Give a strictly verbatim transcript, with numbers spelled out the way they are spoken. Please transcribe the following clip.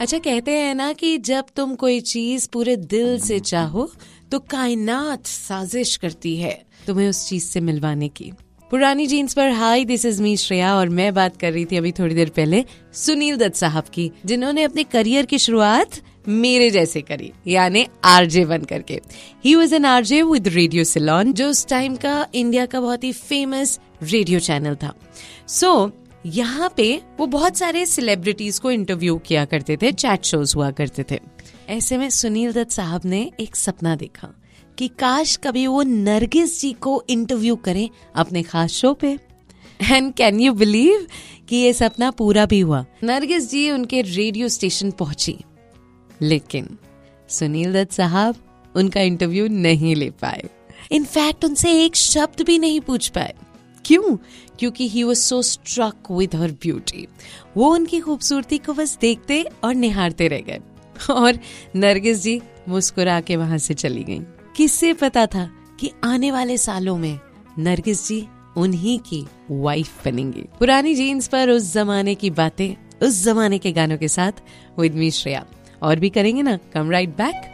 अच्छा, कहते हैं ना कि जब तुम कोई चीज पूरे दिल से चाहो तो कायनात साजिश करती है तुम्हें उस चीज से मिलवाने की। पुरानी जीन्स पर हाय, दिस इज मी श्रेया, और मैं बात कर रही थी अभी थोड़ी देर पहले सुनील दत्त साहब की, जिन्होंने अपने करियर की शुरुआत मेरे जैसे करी, यानी आरजे बन करके। He was an RJ with radio Ceylon, जो उस टाइम का इंडिया का बहुत ही फेमस रेडियो चैनल था। सो so, यहाँ पे वो बहुत सारे सेलिब्रिटीज को इंटरव्यू किया करते थे, चैट शोज हुआ करते थे। ऐसे में सुनील दत्त साहब ने एक सपना देखा कि काश कभी वो नरगिस जी को इंटरव्यू करें अपने खास शो पे। एंड कैन यू बिलीव कि ये सपना पूरा भी हुआ। नरगिस जी उनके रेडियो स्टेशन पहुंची, लेकिन सुनील दत्त साहब उनका इंटरव्यू नहीं ले पाए। इनफैक्ट उनसे एक शब्द भी नहीं पूछ पाए। क्यों? क्योंकि he was so struck with her beauty. वो उनकी खूबसूरती को बस देखते और निहारते रह गए, और नरगिस जी मुस्कुरा के वहां से चली गईं। किससे पता था कि आने वाले सालों में नरगिस जी उन्हीं की वाइफ बनेंगी। पुरानी जीन्स पर उस जमाने की बातें, उस जमाने के गानों के साथ विद मी श्रेया। और भी करेंगे ना, कम राइट बैक।